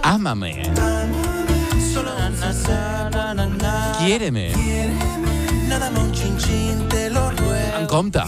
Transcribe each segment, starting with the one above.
Ámame. Quiéreme. En compte.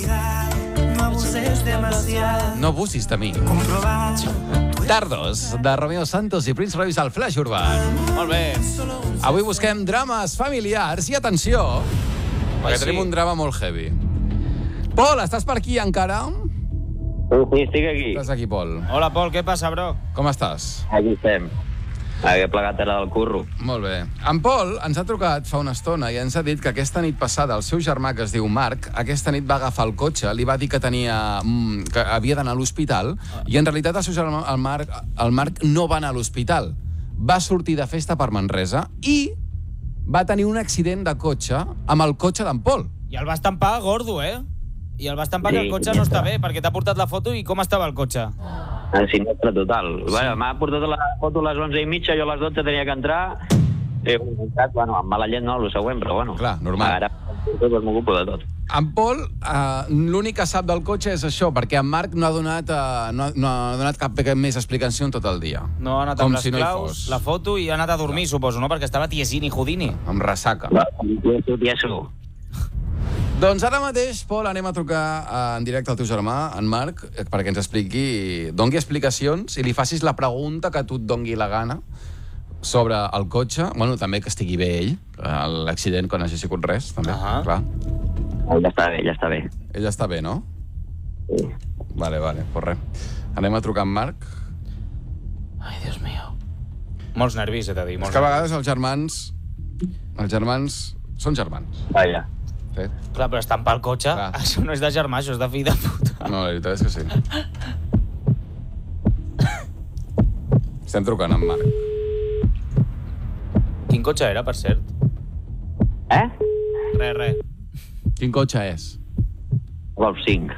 No abusis de mi. Tardos, de Romeo Santos i Prince Royce al Flash Urban. Molt bé. Avui busquem drames familiars i atenció, perquè tenim un drama molt heavy. Pol, estàs per aquí encara? Sí, estic aquí. Estàs aquí, Pol. Hola, Pol, què passa, bro? Com estàs? Aquí estem. Havia plegat era del curro. Molt bé. En Pol ens ha trucat fa una estona i ens ha dit que aquesta nit passada el seu germà, que es diu Marc, aquesta nit va agafar el cotxe, li va dir que que havia d'anar a l'hospital, i en realitat el seu germà, el Marc no va anar a l'hospital. Va sortir de festa per Manresa i va tenir un accident de cotxe amb el cotxe d'en Pol. I el va estampar gordo, eh? I el va estampar que el cotxe no està bé, perquè t'ha portat la foto i com estava el cotxe? En sinistre total. Sí. Bueno, m'ha portat la foto a les 11:30, jo a les 12 tenia que entrar. Bueno, amb mala llet no, el següent, però bueno. Clar, normal. Ara m'ocupo de tot. En Pol, l'únic que sap del cotxe és això, perquè en Marc no ha donat cap més explicació en tot el dia. No ha anat com amb les si no claus, la foto, i ha anat a dormir, suposo, no? Perquè estava tiesini, jodini. Amb ressaca. Tieso. Doncs ara mateix, Pol, anem a trucar en directe al teu germà, en Marc, perquè ens expliqui, doni explicacions i li facis la pregunta que tu et dongui la gana sobre el cotxe. Bueno, també que estigui bé ell, l'accident, quan hagi sigut res, també, clar. Ja està bé, ja està bé. Ell està bé, no? Sí. Vale, pues res. Anem a trucar en Marc. Ai, Dios mío. Molts nervis, he de dir. És que a vegades els germans són germans. Vaja. Sí. Clar, però estampar el cotxe, això no és de germà, això és de fill de puta. No, la veritat és que sí. Estem trucant en Marc. Quin cotxe era, per cert? Res. Quin cotxe és? Golf 5.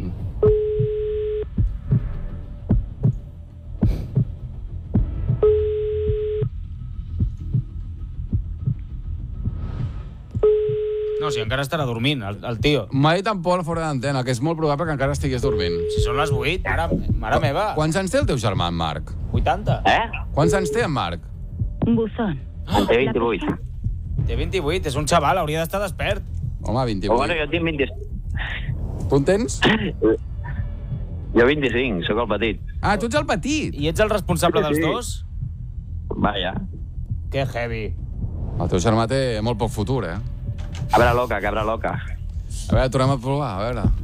No, si encara estarà dormint, el tio. M'ha dit en Pol fora d'antena, que és molt probable que encara estigués dormint. Si són les 8, mare meva. Quants anys té el teu germà, en Marc? 80. Quants anys té, en Marc? Buzón. En té 28. Té 28, és un xaval, hauria d'estar despert. Home, 28. Bueno, jo tinc 25. Tu en tens? Jo 25, sóc el petit. Ah, tu ets el petit. I ets el responsable dels dos? Vaja. Que heavy. El teu germà té molt poc futur, eh? Cabra loca. A veure, tornem a provar, a veure.